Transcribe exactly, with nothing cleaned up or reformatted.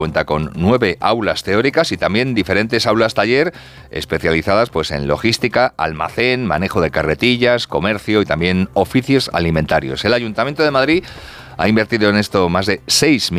Cuenta con nueve aulas teóricas y también diferentes aulas taller especializadas pues, en logística, almacén, manejo de carretillas, comercio y también oficios alimentarios. El Ayuntamiento de Madrid ha invertido en esto más de seis millones